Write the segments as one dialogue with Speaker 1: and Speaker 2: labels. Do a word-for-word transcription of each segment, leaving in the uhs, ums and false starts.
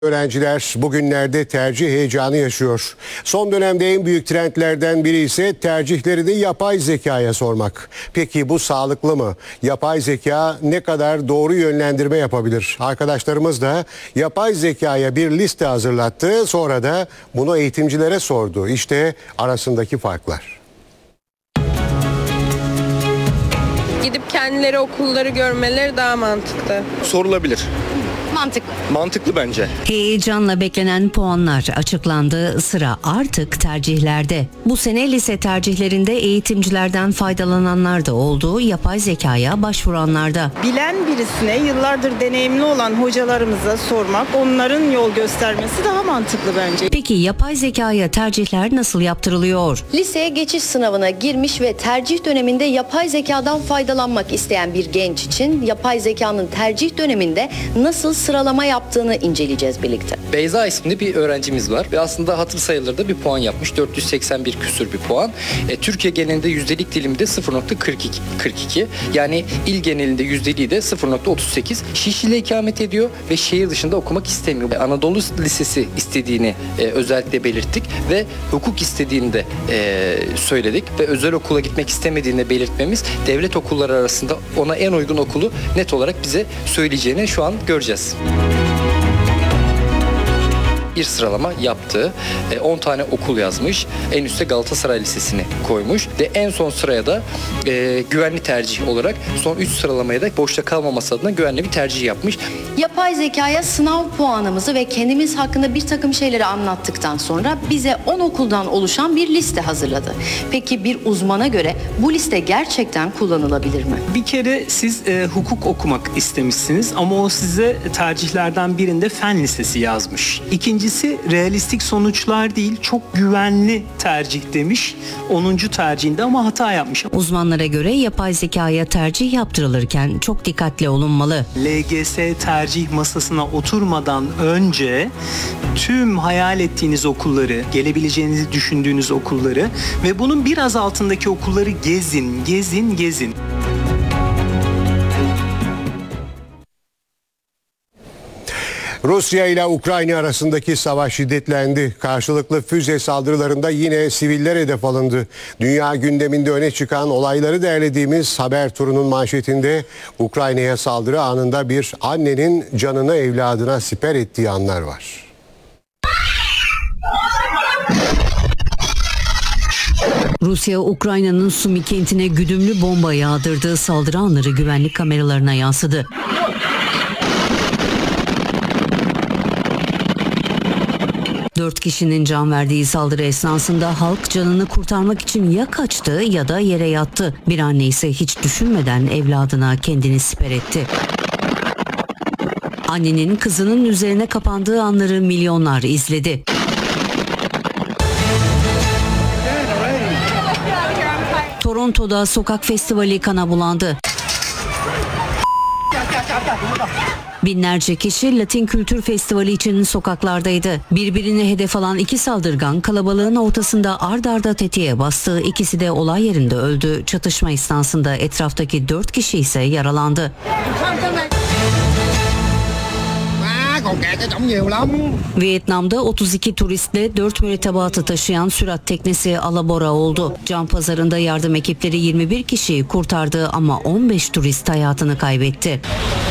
Speaker 1: Öğrenciler bugünlerde tercih heyecanı yaşıyor. Son dönemde en büyük trendlerden biri ise tercihlerini yapay zekaya sormak. Peki bu sağlıklı mı? Yapay zeka ne kadar doğru yönlendirme yapabilir? Arkadaşlarımız da yapay zekaya bir liste hazırlattı. Sonra da bunu eğitimcilere sordu. İşte arasındaki farklar.
Speaker 2: Gidip kendileri okulları görmeleri daha mantıklı.
Speaker 3: Sorulabilir.
Speaker 4: Mantıklı.
Speaker 3: Mantıklı bence.
Speaker 4: Heyecanla beklenen puanlar açıklandı. Sıra artık tercihlerde. Bu sene lise tercihlerinde eğitimcilerden faydalananlar da oldu. Yapay zekaya başvuranlar da.
Speaker 5: Bilen birisine yıllardır deneyimli olan hocalarımıza sormak, onların yol göstermesi daha mantıklı bence.
Speaker 4: Peki yapay zekaya tercihler nasıl yaptırılıyor?
Speaker 6: Liseye geçiş sınavına girmiş ve tercih döneminde yapay zekadan faydalanmak isteyen bir genç için yapay zekanın tercih döneminde nasıl sıralama yaptığını inceleyeceğiz birlikte.
Speaker 7: Beyza isimli bir öğrencimiz var ve aslında hatır sayılarda bir puan yapmış. dört yüz seksen bir küsur bir puan. E, Türkiye genelinde yüzdelik dilimde sıfır nokta kırk iki. Yani il genelinde yüzdeliği de sıfır nokta otuz sekiz. Şişli'de ikamet ediyor ve şehir dışında okumak istemiyor. Anadolu Lisesi istediğini e, özellikle belirttik ve hukuk istediğini de e, söyledik ve özel okula gitmek istemediğini belirtmemiz devlet okulları arasında ona en uygun okulu net olarak bize söyleyeceğini şu an göreceğiz. Bir sıralama yaptı. on tane okul yazmış. En üstte Galatasaray Lisesi'ni koymuş. Ve en son sıraya da e, güvenli tercih olarak son üç sıralamaya da boşta kalmaması adına güvenli bir tercih yapmış.
Speaker 6: Yapay zekaya sınav puanımızı ve kendimiz hakkında bir takım şeyleri anlattıktan sonra bize on okuldan oluşan bir liste hazırladı. Peki bir uzmana göre bu liste gerçekten kullanılabilir mi?
Speaker 8: Bir kere siz e, hukuk okumak istemişsiniz ama o size tercihlerden birinde fen lisesi yazmış. İkincisi realistik sonuçlar değil, çok güvenli tercih demiş. onuncu tercihinde ama hata yapmış.
Speaker 4: Uzmanlara göre yapay zekaya tercih yaptırılırken çok dikkatli olunmalı.
Speaker 8: L G S tercih masasına oturmadan önce tüm hayal ettiğiniz okulları, gelebileceğinizi düşündüğünüz okulları ve bunun biraz altındaki okulları gezin, gezin, gezin.
Speaker 1: Rusya ile Ukrayna arasındaki savaş şiddetlendi. Karşılıklı füze saldırılarında yine siviller hedef alındı. Dünya gündeminde öne çıkan olayları derlediğimiz haber turunun manşetinde Ukrayna'ya saldırı anında bir annenin canını evladına siper ettiği anlar var.
Speaker 4: Rusya, Ukrayna'nın Sumi kentine güdümlü bomba yağdırdığı saldırı anları güvenlik kameralarına yansıdı. Dört kişinin can verdiği saldırı esnasında halk canını kurtarmak için ya kaçtı ya da yere yattı. Bir anne ise hiç düşünmeden evladına kendini siper etti. Annenin kızının üzerine kapandığı anları milyonlar izledi. Toronto'da sokak festivali kana bulandı. Binlerce kişi Latin Kültür Festivali için sokaklardaydı. Birbirini hedef alan iki saldırgan kalabalığın ortasında ard arda tetiğe bastı. İkisi de olay yerinde öldü. Çatışma esnasında etraftaki dört kişi ise yaralandı. Vietnam'da otuz iki turistle dört mürettebatı taşıyan sürat teknesi alabora oldu. Can pazarında yardım ekipleri yirmi bir kişiyi kurtardı ama on beş turist hayatını kaybetti.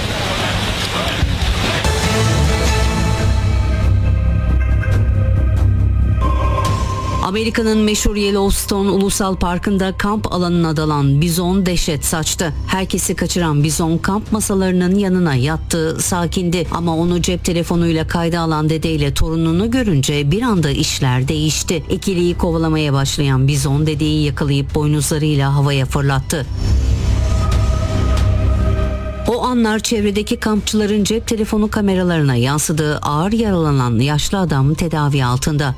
Speaker 4: Amerika'nın meşhur Yellowstone Ulusal Parkı'nda kamp alanına dalan bizon dehşet saçtı. Herkesi kaçıran bizon kamp masalarının yanına yattı, sakindi ama onu cep telefonuyla kayda alan dedeyle torununu görünce bir anda işler değişti. İkiliyi kovalamaya başlayan bizon dedeyi yakalayıp boynuzlarıyla havaya fırlattı. O anlar çevredeki kampçıların cep telefonu kameralarına yansıdı. Ağır yaralanan yaşlı adam tedavi altında.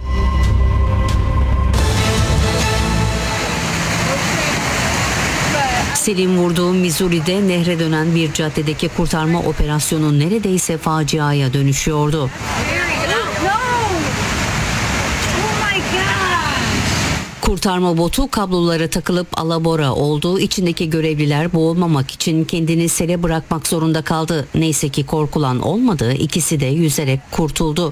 Speaker 4: Selin vurduğu Missouri'de nehre dönen bir caddedeki kurtarma operasyonu neredeyse faciaya dönüşüyordu. Kurtarma botu kablolara takılıp alabora oldu. İçindeki görevliler boğulmamak için kendini sele bırakmak zorunda kaldı. Neyse ki korkulan olmadı. İkisi de yüzerek kurtuldu.